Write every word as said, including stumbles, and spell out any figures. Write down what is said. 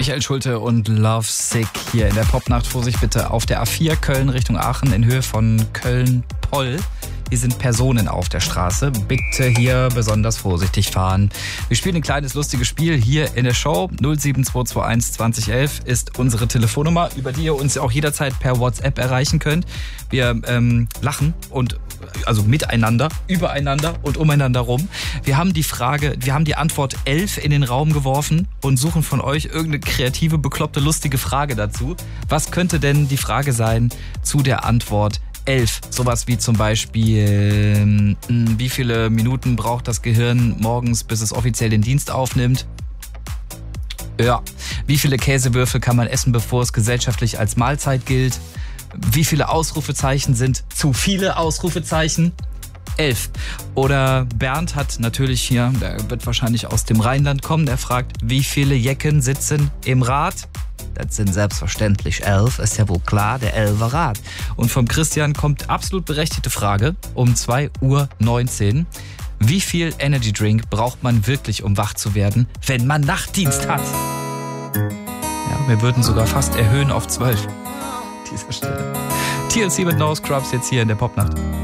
Michael Schulte und Love Sick hier in der Popnacht. Vorsicht bitte auf der A vier Köln Richtung Aachen in Höhe von Köln-Poll. Hier sind Personen auf der Straße. Bitte hier besonders vorsichtig fahren. Wir spielen ein kleines lustiges Spiel hier in der Show. null sieben zwei zwei eins zwanzig elf ist unsere Telefonnummer, über die ihr uns auch jederzeit per WhatsApp erreichen könnt. Wir ähm, lachen und also miteinander, übereinander und umeinander rum. Wir haben die Frage, wir haben die Antwort elf in den Raum geworfen und suchen von euch irgendeine kreative, bekloppte, lustige Frage dazu. Was könnte denn die Frage sein zu der Antwort elf? Sowas wie zum Beispiel, wie viele Minuten braucht das Gehirn morgens, bis es offiziell den Dienst aufnimmt? Ja. Wie viele Käsewürfel kann man essen, bevor es gesellschaftlich als Mahlzeit gilt? Wie viele Ausrufezeichen sind zu viele Ausrufezeichen? Elf. Oder Bernd hat natürlich hier, der wird wahrscheinlich aus dem Rheinland kommen, der fragt, wie viele Jecken sitzen im Rad? Das sind selbstverständlich elf, ist ja wohl klar, der Elfer Rad. Und vom Christian kommt absolut berechtigte Frage um zwei Uhr neunzehn. Wie viel Energy Drink braucht man wirklich, um wach zu werden, wenn man Nachtdienst hat? Ja, wir würden sogar fast erhöhen auf zwölf. Dieser Stelle. T L C mit No Scrubs jetzt hier in der Popnacht.